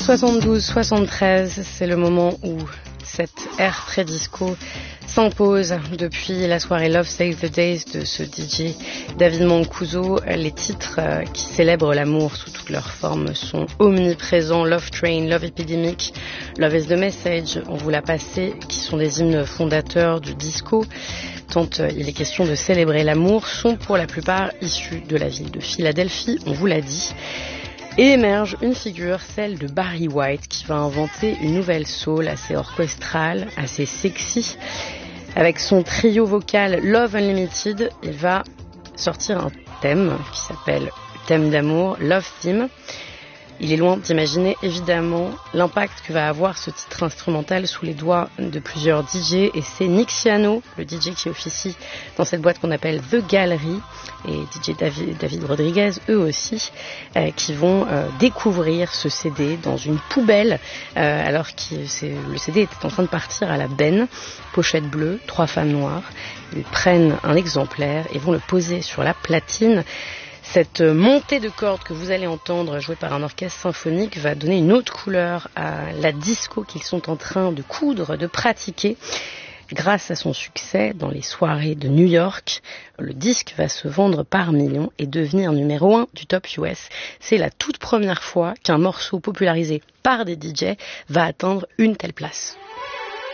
72-73, c'est le moment où cette ère très disco s'impose depuis la soirée Love Save the Days de ce DJ David Mancuso. Les titres qui célèbrent l'amour sous toutes leurs formes sont omniprésents. Love Train, Love Epidemic, Love is the Message, on vous l'a passé, qui sont des hymnes fondateurs du disco. Tant il est question de célébrer l'amour, sont pour la plupart issus de la ville de Philadelphie, on vous l'a dit. Et émerge une figure, celle de Barry White, qui va inventer une nouvelle soul assez orchestrale, assez sexy. Avec son trio vocal Love Unlimited, il va sortir un thème qui s'appelle thème d'amour, Love Theme. Il est loin d'imaginer évidemment l'impact que va avoir ce titre instrumental sous les doigts de plusieurs DJ, et c'est Nick Siano, le DJ qui officie dans cette boîte qu'on appelle The Gallery, et DJ David Rodriguez, eux aussi, qui vont découvrir ce CD dans une poubelle, alors que le CD était en train de partir à la benne, pochette bleue, 3 femmes noires. Ils prennent un exemplaire et vont le poser sur la platine. Cette montée de cordes que vous allez entendre jouée par un orchestre symphonique va donner une autre couleur à la disco qu'ils sont en train de coudre, de pratiquer. Grâce à son succès dans les soirées de New York, le disque va se vendre par millions et devenir numéro 1 du top US. C'est la toute première fois qu'un morceau popularisé par des DJ va atteindre une telle place.